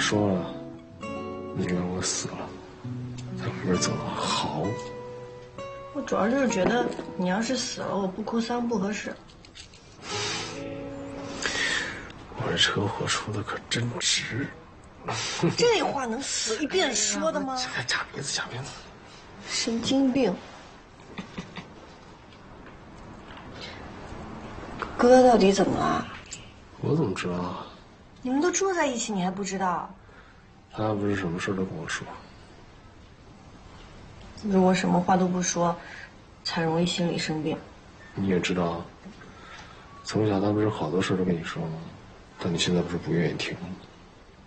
说了，宁愿我死了，在外面走得好。 我主要就是觉得你要是死了，我不哭丧不合适。 我这车祸出的可真值。 这话能死一遍说的吗？ 假鼻子，假鼻子。 神经病！哥到底怎么了？ 我怎么知道啊？ 你们都住在一起，你还不知道？ 他不是什么事都跟我说。 如果什么话都不说，才容易心里生病。 你也知道，从小他不是好多事都跟你说吗？但你现在不是不愿意听吗？